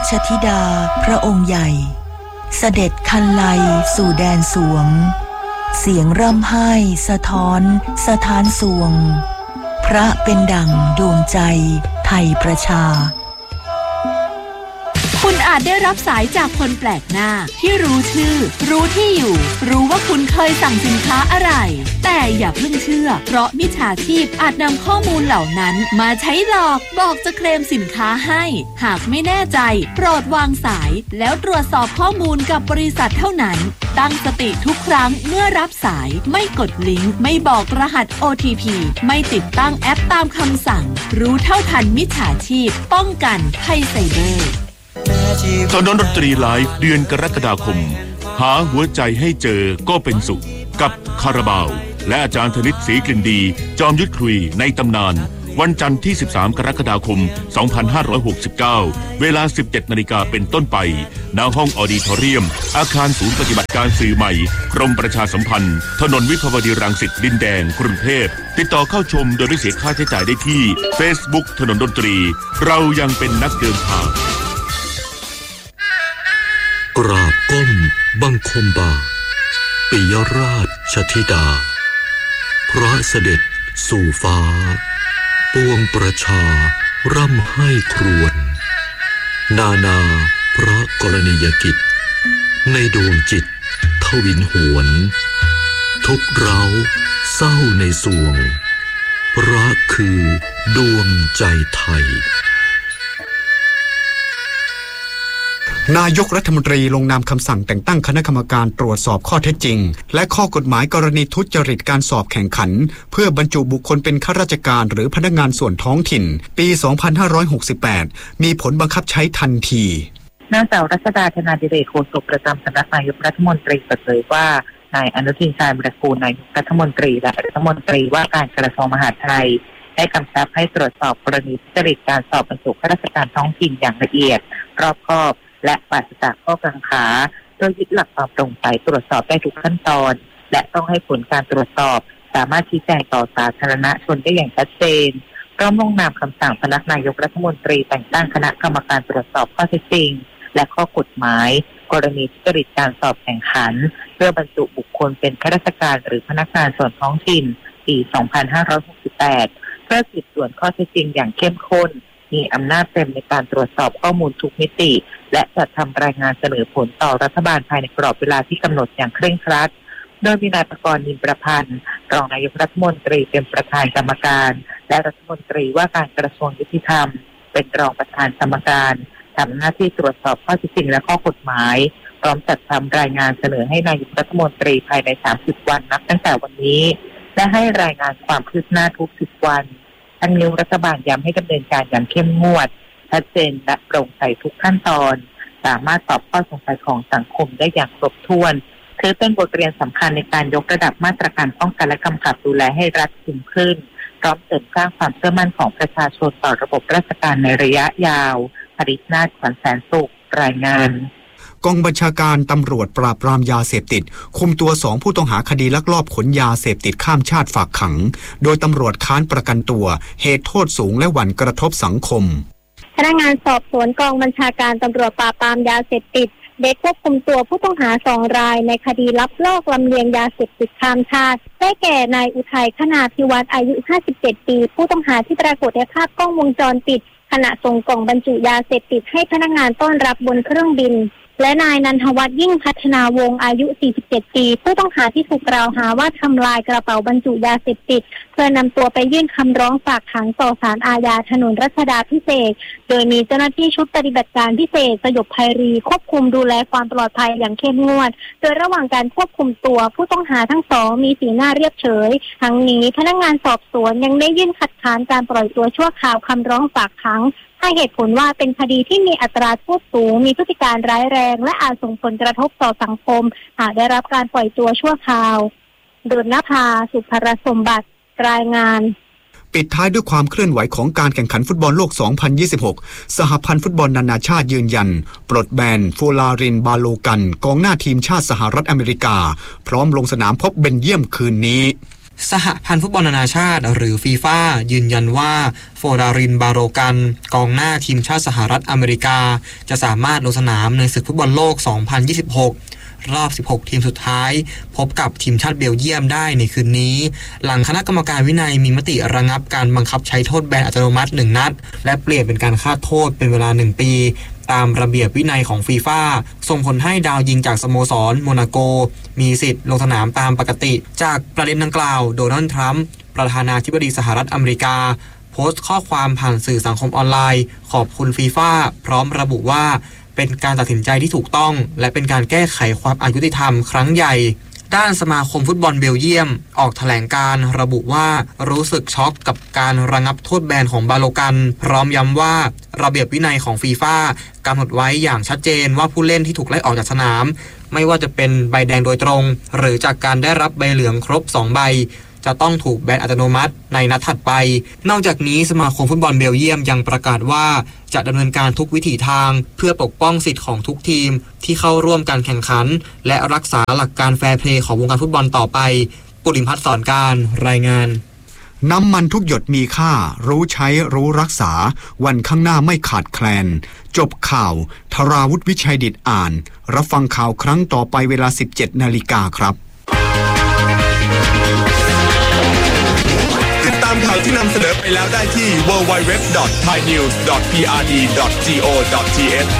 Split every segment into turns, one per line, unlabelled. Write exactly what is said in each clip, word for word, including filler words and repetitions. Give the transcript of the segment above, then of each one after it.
ชธิดาพระองค์ใหญ่เสด็จคันไลสู่แดนสวงเสียงร่ำไห้สะท้อนสถานสวงพระเป็นดั่งดวงใจไทยประชา
คุณอาจได้รับสายจากคนแปลกหน้าที่รู้ชื่อรู้ที่อยู่รู้ว่าคุณเคยสั่งสินค้าอะไรแต่อย่าเพิ่งเชื่อเพราะมิจฉาชีพอาจนำข้อมูลเหล่านั้นมาใช้หลอกบอกจะเคลมสินค้าให้หากไม่แน่ใจโปรดวางสายแล้วตรวจสอบข้อมูลกับบริษัทเท่านั้นตั้งสติทุกครั้งเมื่อรับสายไม่กดลิงก์ไม่บอกรหัส โอ ที พี ไม่ติดตั้งแอปตามคำสั่งรู้เท่าทันมิจฉาชีพป้องกันภัยไซเบอร์
ตอนดนตรีไลฟ์เดือนกรกฎาคมหาหัวใจให้เจอก็เป็นสุขกับคาราบาวและอาจารย์ธนิตศรีกลิ่นดีจอมยุทธคุยในตำนานวันจันทร์ที่สิบสามกรกฎาคมสองพันห้าร้อยหกสิบเก้าเวลา สิบเจ็ดนาฬิกาเป็นต้นไปณห้องออดิทอเรียมอาคารศูนย์ปฏิบัติการสื่อใหม่กรมประชาสัมพันธ์ถนนวิภาวดีรังสิตดินแดงกรุงเทพติดต่อเข้าชมโดยไม่เสียค่าใช้จ่ายได้ที่ Facebook ถนนดนตรีเรายังเป็นนักเดินทาง
กราบก้มบังคมบาปิยราชธิดาพระเสด็จสู่ฟ้าปวงประชาร่ำไห้ครวญนานาพระกรณียกิจในดวงจิตทวินหวนทุกเร้าเศร้าในสวงพระคือดวงใจไทย
นายกรัฐมนตรีลงนามคำสั่งแต่งตั้งคณะกรรมการตรวจสอบข้อเท็จจริงและข้อกฎหมายกรณีทุจริตการสอบแข่งขันเพื่อบรรจุบุคคลเป็นข้าราชการหรือพนักงานส่วนท้องถิ่นปีสองพันห้าร้อยหกสิบแปดมีผลบังคับใช้ทันที
นางสาวรัชดาธนาดิเรกโฆษกประจำสำนักนายกรัฐมนตรีเปิดเผยว่านายอนุทินชาญวิรากูลนายกรัฐมนตรีและรัฐมนตรีว่าการกระทรวงมหาดไทยได้กำชับให้ตรวจสอบกรณีทุจริตการสอบบรรจุข้าราชการท้องถิ่นอย่างละเอียดรอบคอบและปราศจากข้อกังขาโดยยึดหลักความโปร่งใสตรวจสอบได้ทุกขั้นตอนและต้องให้ผลการตรวจสอบสามารถชี้แจงต่อสาธารณชนได้อย่างชัดเจนพร้อมลงนามคำสั่งพนักนายกรัฐมนตรีแต่งตั้งคณะกรรมการตรวจสอบข้อเท็จจริงและข้อกฎหมายกรณีทุจริตการสอบแข่งขันเพื่อบรรจุบุคคลเป็นข้าราชการหรือพนักงานส่วนท้องถิ่นปีสองพันห้าร้อยหกสิบแปดเพื่อสืบสวนข้อเท็จจริงอย่างเข้มข้นมีอำนาจเต็มในการตรวจสอบข้อมูลทุกมิติและจัดทำรายงานเสนอผลต่อรัฐบาลภายในกรอบเวลาที่กำหนดอย่างเคร่งครัดโดยมีนายประกรณ์ นินประพันธ์รองนายกรัฐมนตรีเป็นประธานกรรมการและรัฐมนตรีว่าการกระทรวงยุติธรรมเป็นรองประธานกรรมการทำหน้าที่ตรวจสอบข้อเท็จจริงและข้อกฎหมายพร้อมจัดทำรายงานเสนอให้นายกรัฐมนตรีภายในสามสิบวันนับตั้งแต่วันนี้และให้รายงานความคืบหน้าทุกสิบวันทั้งนี้รัฐบาลย้ำให้ดำเนินการอย่างเข้มงวดชัดเจนและโปร่งใสทุกขั้นตอนสามารถตอบข้อสงสัยของสังคมได้อย่างครบถ้วนถือเป็นบทเรียนสำคัญในการยกระดับมาตรการป้องกันและกำกับดูแลให้รัดกุมขึ้นพร้อมเสริมสร้างความเชื่อมั่นของประชาชนต่อระบบราชการในระยะยาวภริษนาถ ขวัญแสนสุขรายงาน
กองบัญชาการตำรวจปราบปรามยาเสพติดคุมตัวสองผู้ต้องหาคดีลักลอบขนยาเสพติดข้ามชาติฝากขังโดยตำรวจค้านประกันตัวเหตุโทษสูงและหวั่นกระทบสังคม
พนักงานสอบสวนกองบัญชาการตำรวจปราบปรามยาเสพติดได้ควบคุมตัวผู้ต้องหาสองรายในคดีลักลอบลำเลียงยาเสพติดข้ามชาติได้แก่นายอุทัยคณาภิวัฒน์อายุห้าสิบเจ็ดปีผู้ต้องหาที่ปรากฏในภาพกล้องวงจรปิดขณะส่งกล่องบรรจุยาเสพติดให้พนักงานต้อนรับบนเครื่องบินและนายนันทวัฒน์ยิ่งพัฒนาวงศ์อายุสี่สิบเจ็ดปีผู้ต้องหาที่ถูกกล่าวหาว่าทำลายกระเป๋าบรรจุยาเสพติดเพื่อนำตัวไปยื่นคำร้องฝากขังต่อศาลอาญาถนนรัชดาภิเษกโดยมีเจ้าหน้าที่ชุดปฏิบัติการพิเศษสยบภัยรีควบคุมดูแลความปลอดภัยอย่างเข้มงวดโดยระหว่างการควบคุมตัวผู้ต้องหาทั้งสองมีสีหน้าเรียบเฉยทั้งนี้พนักงานสอบสวนยังได้ยื่นคัดค้านการปล่อยตัวชั่วคราวคำร้องฝากขังให้เหตุผลว่าเป็นคดีที่มีอัตราโทษสูงมีพฤติการร้ายแรงและอาจส่งผลกระทบต่อสังคมหากได้รับการปล่อยตัวชั่วคราวดลนภาสุภรสมบัติรายงาน
ปิดท้ายด้วยความเคลื่อนไหวของการแข่งขันฟุตบอลโลกสองพันยี่สิบหกสหพันธ์ฟุตบอลนานาชาติยืนยันปลดแบนฟูลารินบาโลกันกองหน้าทีมชาติสหรัฐอเมริกาพร้อมลงสนามพบเบลเยียมคืนนี้
สหพันธ์ฟุตบอลนานาชาติหรือฟีฟ่ายืนยันว่าโฟรารินบาโรกันกองหน้าทีมชาติสหรัฐอเมริกาจะสามารถลงสนามในศึกฟุตบอลโลก สองพันยี่สิบหก รอบ สิบหก ทีมสุดท้ายพบกับทีมชาติเบลเยียมได้ในคืนนี้หลังคณะกรรมการวินัยมีมติระงับการบังคับใช้โทษแบนอัตโนมัติหนึ่งนัดและเปลี่ยนเป็นการฆาตโทษเป็นเวลาหนึ่งปีตามระเบียบวินัยของฟีฟ่าส่งผลให้ดาวยิงจากสโมสรโมนาโกมีสิทธิ์ลงสนามตามปกติจากประเด็นดังกล่าวโดนัลด์ทรัมป์ประธานาธิบดีสหรัฐอเมริกาโพสต์ข้อความผ่านสื่อสังคมออนไลน์ขอบคุณฟีฟ่าพร้อมระบุว่าเป็นการตัดสินใจที่ถูกต้องและเป็นการแก้ไขความอยุติธรรมครั้งใหญ่ด้านสมาคมฟุตบอลเบลเยียมออกแถลงการระบุว่ารู้สึกช็อกกับการระงับโทษแบนของบาโลกันพร้อมย้ำว่าระเบียบวินัยของฟีฟ่ากำหนดไว้อย่างชัดเจนว่าผู้เล่นที่ถูกไล่ออกจากสนามไม่ว่าจะเป็นใบแดงโดยตรงหรือจากการได้รับใบเหลืองครบสองใบจะต้องถูกแบนอัตโนมัติในนัดถัดไปนอกจากนี้สมาคมฟุตบอลเบลเยียมยังประกาศว่าจะดำเนินการทุกวิถีทางเพื่อปกป้องสิทธิ์ของทุกทีมที่เข้าร่วมการแข่งขันและรักษาหลักการแฟร์เพลย์ของวงการฟุตบอลต่อไปปุริมพัฒน์สอนการรายงาน
น้ำมันทุกหยดมีค่ารู้ใช้รู้รักษาวันข้างหน้าไม่ขาดแคลนจบข่าวธราวุฒิวิชัยดิษฐ์อ่านรับฟังข่าวครั้งต่อไปเวลา สิบเจ็ดนาฬิกาครับ
ติดตามข่าวที่นำเสนอไปแล้วได้ที่ ดับเบิลยู ดับเบิลยู ดับเบิลยู ดอท ไทยนิวส์ ดอท พี อาร์ ดี ดอท จี โอ ดอท ที เอช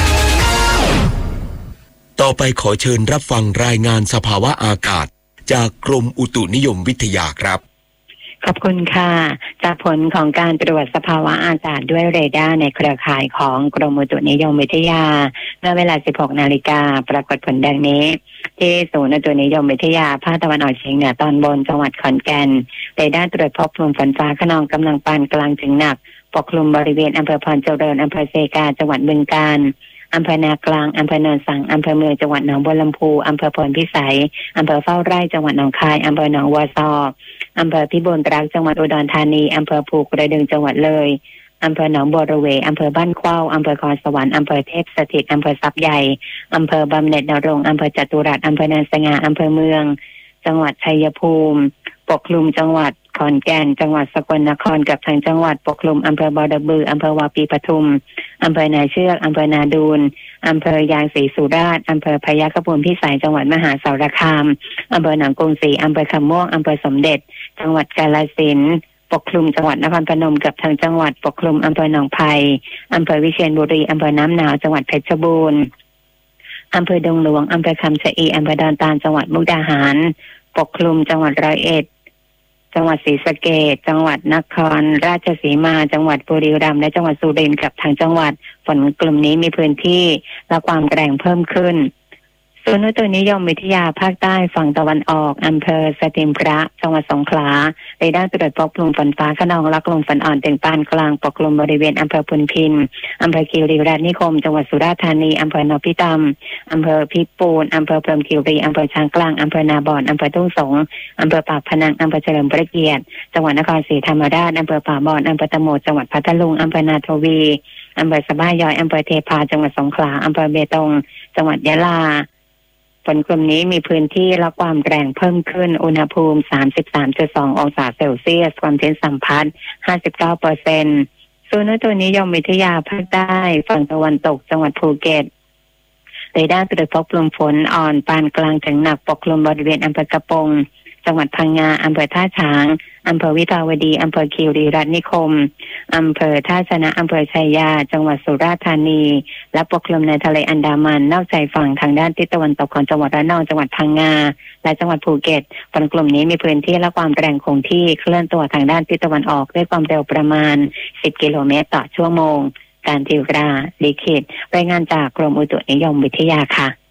ต่อไปขอเชิญรับฟังรายงานสภาวะอากาศจากกรมอุตุนิยมวิทยาครับ
ขอบคุณค่ะจากผลของการตรวจสภาวะอากาศด้วยเรดาร์ในเครือข่ายของกรมอุตุนิยมวิทยาเมื่อเวลา สิบหกนาฬิกาปรากฏผลดังนี้ที่ศูนย์อุตุนิยมวิทยาภาคตะวันออกเฉียงเหนือตอนบนจังหวัดขอนแก่นเรดาร์ตรวจพบกลุ่มฝนฟ้าคะนองกำลังปานกลางถึงหนักปกคลุมบริเวณอำเภอพรเจริญอำเภอเซกาจังหวัดบึงกาฬอำเภอนากลางอำเภอเนินสังอำเภอเมืองจังหวัดหนองบัวลำพูอำเภอพลพิสัยอำเภอเฝ้าไร่จังหวัดหนองคายอำเภอหนองวัวซออำเภอพิบูลรักจังหวัดอุดรธานีอำเภอภูกระดึงจังหวัดเลยอำเภอหนองบัวระเวอำเภอบ้านเข้าอำเภอคอนสวรรค์อำเภอเทพสถิตอำเภอทรัพย์ใหญ่อำเภอบำเหน็จนรงค์อำเภอจตุรัสอำเภอเนินสง่าอำเภอเมืองจังหวัดชัยภูมิปกคลุมจังหวัดขอนแก่นจังหวัดสกลนครกับทางจังหวัดปกคลุมอำเภอบอระบืออำเภอวาปีปทุมอำเภอนาเชือกอำเภอนาดูนอำเภอยางศรีสุราษฎร์อำเภอพยัคฆภูมิพิสัยจังหวัดมหาสารคามอำเภอหนองกรุงศรีอำเภอคำม่วงอำเภอสมเด็จจังหวัดกาฬสินธุ์ปกคลุมจังหวัดนครพนมกับทางจังหวัดปกคลุมอำเภอหนองไผ่อำเภอวิเชียรบุรีอำเภอน้ำหนาวจังหวัดเพชรบูรณ์อำเภอดงหลวงอำเภอคำชะอีอำเภอดอนตาลจังหวัดมุกดาหารปกคลุมจังหวัดร้อยเอ็ดจังหวัดศรีสะเกษจังหวัดนครราชสีมาจังหวัดบุรีรัมย์และจังหวัดสุรินทร์กับทางจังหวัดฝนกลุ่มนี้มีพื้นที่และความแรงเพิ่มขึ้นศูนย์อุตุนิยมวิทยาภาคใต้ฝั่งตะวันออกอำเภอสติมพระจังหวัดสงขลาเรดาร์ตรวจพบกลุ่มฝนฟ้าคะนองและกลุ่มฝนอ่อนถึงปานกลางปกคลุมบริเวณอำเภอพุนพินอำเภอคีรีรัตน์นิคมจังหวัดสุราษฎร์ธานีอำเภอนพิตำอำเภอพิปูนอำเภอพรหมคีรีอำเภอช้างกลางอำเภอนาบอนอำเภอทุ่งสงอำเภอปากพนังอำเภอเฉลิมพระเกียรติจังหวัดนครศรีธรรมราชอำเภอป่าบอนอำเภอตะโหมดจังหวัดพัทลุงอำเภอนาทวีอำเภอสะบ้ายอยอำเภอเทพาจังหวัดสงขลาอำเภอเบตงจังหวัดยะลาฝนกลุ่มนี้มีพื้นที่และความแรงเพิ่มขึ้นอุณหภูมิ สามสิบสามจุดสอง องศาเซลเซียสความชื้นสัมพัทธ์ ห้าสิบเก้าเปอร์เซ็นต์ ศูนย์อุตุนิยมวิทยาภาคใต้ฝั่งตะวันตกจังหวัดภูเก็ตเรดาร์ตรวจพบกลุ่มฝนอ่อนปานกลางถึงหนักปกคลุมบริเวณอำเภอกระปงจังหวัดพังงาอำเภอท่าช้างอำเภอวิภาวดีอำเภอคีรีรัตน์นิคมอำเภอท่าชนะอำเภอชัยยาจังหวัดสุราษฎร์ธานีและปกคลุมในทะเลอันดามันนอกชายฝั่งทางด้านทิศตะวันตกของจังหวัดระนองจังหวัดพังงาและจังหวัดภูเก็ตฝนกลุ่มนี้มีพื้นที่และความแรงคงที่เคลื่อนตัวทางด้านทิศตะวันออกด้วยความเร็วประมาณสิบกิโลเมตรต่อชั่วโมงการทิวราลิขิตรายงานจากกรมอุตุนิยมวิทยาค่ะ